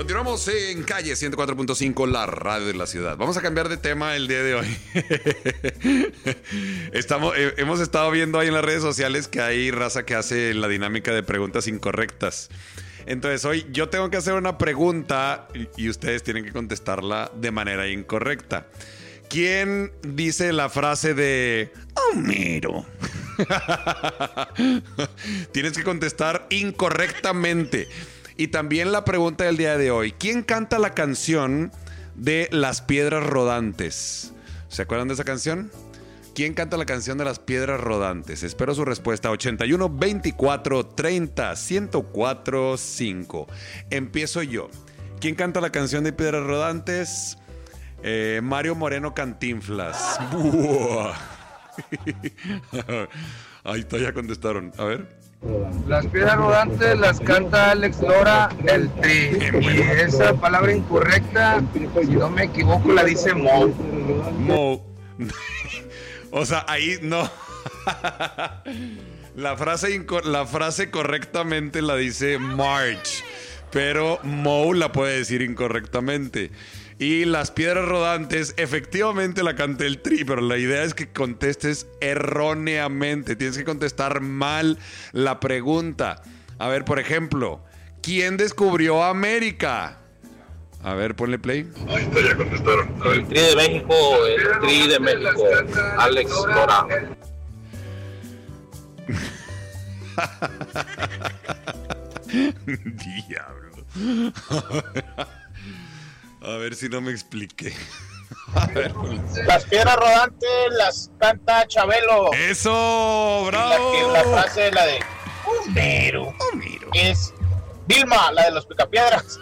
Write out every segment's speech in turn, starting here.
Continuamos en Calle 104.5, la radio de la ciudad. Vamos a cambiar de tema el día de hoy. Hemos estado viendo ahí en las redes sociales que hay raza que hace la dinámica de preguntas incorrectas. Entonces hoy yo tengo que hacer una pregunta y ustedes tienen que contestarla de manera incorrecta. ¿Quién dice la frase de Homero? Tienes que contestar incorrectamente. Y también la pregunta del día de hoy: ¿quién canta la canción de Las Piedras Rodantes? ¿Se acuerdan de esa canción? ¿Quién canta la canción de Las Piedras Rodantes? Espero su respuesta. 81 24 30 104 5. Empiezo yo. ¿Quién canta la canción de Piedras Rodantes? Mario Moreno Cantinflas. Ahí está, ya contestaron. A ver. Las Piedras Rodantes las canta Alex Lora, el Tri. Y esa palabra incorrecta, si no me equivoco, la dice Mo. Mo. O sea, ahí no. La frase correctamente la dice March, pero Mo la puede decir incorrectamente. Y Las Piedras Rodantes, efectivamente la canta el Tri, pero la idea es que contestes erróneamente. Tienes que contestar mal la pregunta. A ver, por ejemplo, ¿quién descubrió América? A ver, ponle play. Ahí está, ya contestaron. El Tri de México, el Tri de México, Alex Lora. Diablo. A ver si no me expliqué. A ver. Las Piedras Rodantes las canta Chabelo. ¡Eso! ¡Bravo! La frase es la de Homero. Es Vilma, la de los Picapiedras.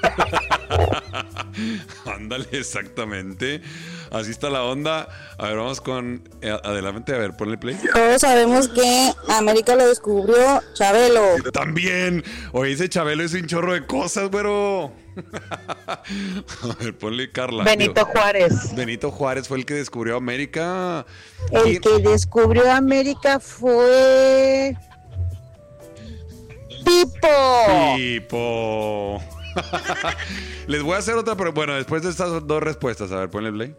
Ándale, exactamente. Así está la onda. A ver, vamos con... adelante, a ver, ponle play. Todos sabemos que América lo descubrió Chabelo. También. Oye, ese Chabelo es un chorro de cosas, güero. A ver, ponle Carla. Benito Juárez. Benito Juárez fue el que descubrió América. El que descubrió América fue... Pipo. Les voy a hacer otra, pero bueno, después de estas dos respuestas, a ver, ponle play.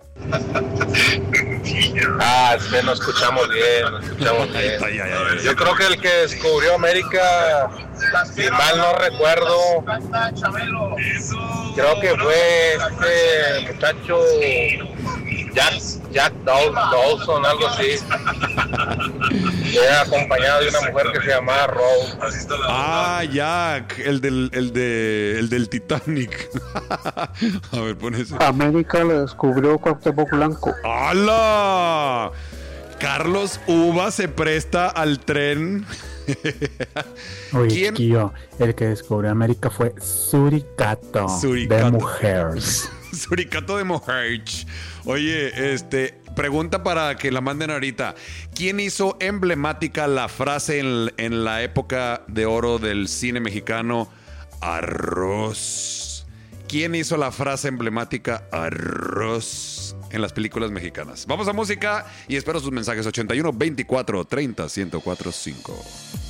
Es que no escuchamos bien, Yo creo que el que descubrió América, si mal no recuerdo, creo que fue este muchacho Jack Dawson, algo así. Era acompañado de una mujer que se llamaba Rose. Jack, el del Titanic. A ver, pon ese. América lo descubrió Cuauhtémoc Blanco. ¡Hala! Carlos Uva se presta al tren. Oye, tío, el que descubrió América fue Suricato de Mujeres. Suricato de Mujeres. Oye, pregunta para que la manden ahorita. ¿Quién hizo emblemática la frase en la época de oro del cine mexicano? Arroz. ¿Quién hizo la frase emblemática arroz en las películas mexicanas? Vamos a música y espero sus mensajes. 81 24 30 104 5.